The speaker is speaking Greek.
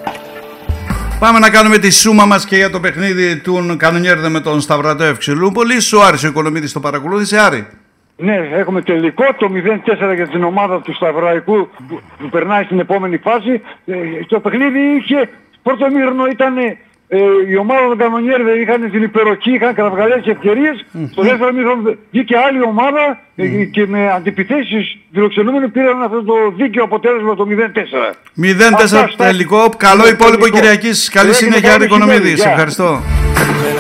Πάμε να κάνουμε τη σούμα μας και για το παιχνίδι του Κανονιέρδε με τον Σταυρατό Ευξηλούπολη. Σου άρεσε ο Οικονομίδης, το παρακολούθησε, Άρη? Ναι, έχουμε τελικό το 0-4 για την ομάδα του Σταυραϊκού που περνάει στην επόμενη φάση. Το παιχνίδι είχε, πρώτο ημίχρονο ήταν η ομάδα των Κανονιέρδε, είχαν την υπεροχή, είχαν καταβγαλές ευκαιρίες. Στο δεύτερο ημίχρονο βγήκε άλλη ομάδα και με αντιπιθέσεις φιλοξενούμενοι πήραν αυτό το δίκαιο αποτέλεσμα το 0-4. 0-4 τελικό. Καλό υπόλοιπο Κυριακής. Καλή συνέχεια, Άρη Οικονομίδη. Σε ευχαριστώ.